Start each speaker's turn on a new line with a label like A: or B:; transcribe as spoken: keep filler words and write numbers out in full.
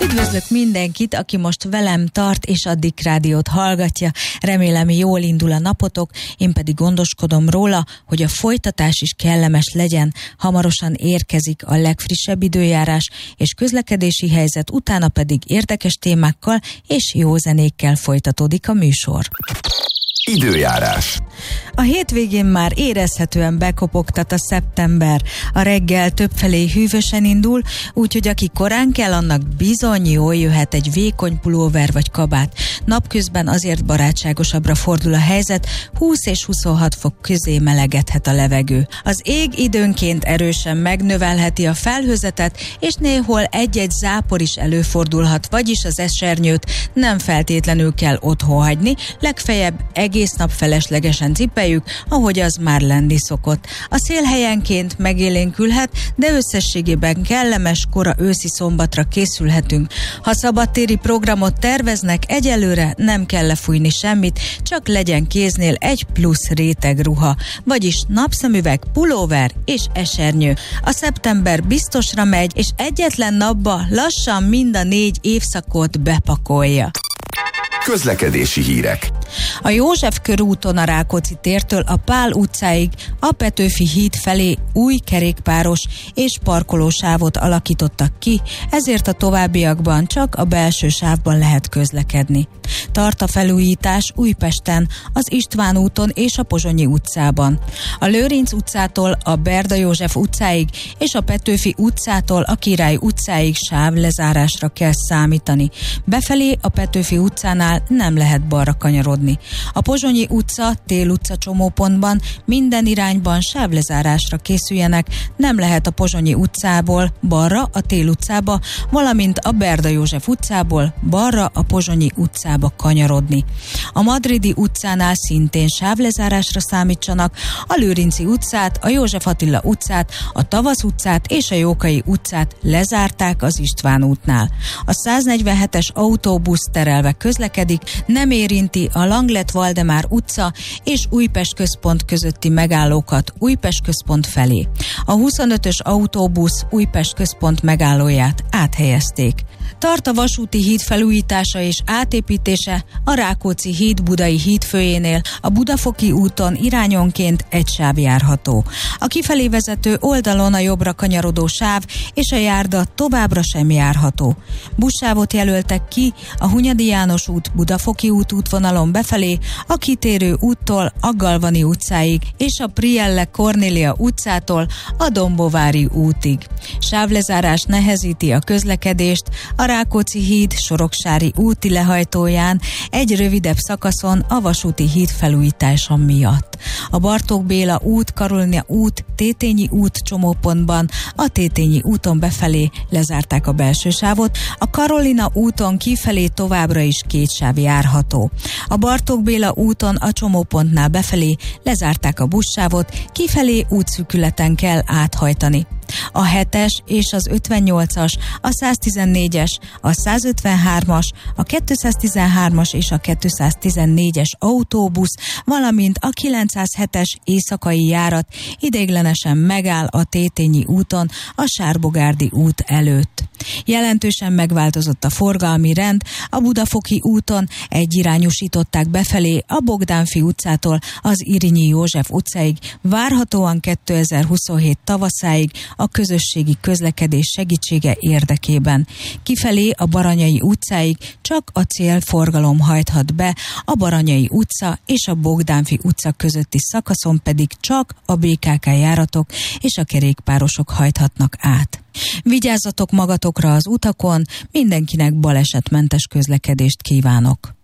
A: Üdvözlök mindenkit, aki most velem tart és a Dick Rádiót hallgatja. Remélem jól indul a napotok, én pedig gondoskodom róla, hogy a folytatás is kellemes legyen. Hamarosan érkezik a legfrissebb időjárás és közlekedési helyzet, utána pedig érdekes témákkal és jó zenékkel folytatódik a műsor.
B: Időjárás.
A: A hétvégén már érezhetően bekopogtat a szeptember. A reggel többfelé hűvösen indul, úgyhogy aki korán kell, annak bizony jól jöhet egy vékony pulóver vagy kabát. Napközben azért barátságosabbra fordul a helyzet, húsz és huszonhat fok közé melegedhet a levegő. Az ég időnként erősen megnövelheti a felhőzetet, és néhol egy-egy zápor is előfordulhat, vagyis az esernyőt nem feltétlenül kell otthon hagyni, legfeljebb egész nap feleslegesen cipeljük, ahogy az már lenni szokott. A szél helyenként megélénkülhet, de összességében kellemes, kora őszi szombatra készülhetünk. Ha szabadtéri programot terveznek, egyelőre nem kell lefújni semmit, csak legyen kéznél egy plusz réteg ruha, vagyis napszemüveg, pulóver és esernyő. A szeptember biztosra megy, és egyetlen napba lassan mind a négy évszakot bepakolja.
B: Közlekedési hírek.
A: A József körúton a Rákóczi tértől a Pál utcáig a Petőfi híd felé új kerékpáros és parkolósávot alakítottak ki, ezért a továbbiakban csak a belső sávban lehet közlekedni. Tart a felújítás Újpesten, az István úton és a Pozsonyi utcában. A Lőrinc utcától a Berda József utcáig és a Petőfi utcától a Király utcáig sávlezárásra kell számítani. Befelé a Petőfi utcánál nem lehet balra kanyarodni. A Pozsonyi utca, Tél utca csomópontban minden irányban sávlezárásra készüljenek, nem lehet a Pozsonyi utcából balra a Tél utcába, valamint a Berda József utcából balra a Pozsonyi utcába kanyarodni. A Madridi utcánál szintén sávlezárásra számítsanak, a Lőrinci utcát, a József Attila utcát, a Tavasz utcát és a Jókai utcát lezárták az István útnál. A száznegyvenhetes autóbusz terelve közlekedik, nem érinti a Langlet-Valdemár utca és Újpest központ közötti megállókat Újpest központ felé. A huszonötös autóbusz Újpest központ megállóját áthelyezték. Tart a vasúti híd felújítása és átépítése a Rákóczi híd Budai hídfőjénél, a Budafoki úton irányonként egy sáv járható. A kifelé vezető oldalon a jobbra kanyarodó sáv és a járda továbbra sem járható. Buszsávot jelöltek ki a Hunyadi János út Budafoki út útvonalon befelé, a kitérő úttól a Galvani utcáig és a Prielle Kornélia utcától a Dombovári útig. Sávlezárás nehezíti a közlekedést a Rákóczi híd Soroksári úti lehajtóján egy rövidebb szakaszon a vasúti híd felújítása miatt. A Bartók Béla út, Karolina út, Tétényi út csomópontban a Tétényi úton befelé lezárták a belső sávot, a Karolina úton kifelé továbbra is két sáv járható. A Bartók Béla úton a csomópontnál befelé lezárták a buszsávot, kifelé útszűkületen kell áthajtani. A hetes és az ötvennyolcas, a száztizennégyes, a százötvenhármas, a kétszáztizenhármas és a kétszáztizennégyes autóbusz, valamint a kilencszázhetes éjszakai járat ideiglenesen megáll a Tétényi úton a Sárbogárdi út előtt. Jelentősen megváltozott a forgalmi rend, a Budafoki úton egyirányosították befelé a Bogdánfi utcától az Irinyi József utcáig, várhatóan kétezer-huszonhét tavaszáig a közösségi közlekedés segítsége érdekében. Kifelé a Baranyai utcáig csak a célforgalom hajthat be, a Baranyai utca és a Bogdánfi utca közötti szakaszon pedig csak a bé ká ká járatok és a kerékpárosok hajthatnak át. Vigyázzatok magatokra az utakon, mindenkinek balesetmentes közlekedést kívánok!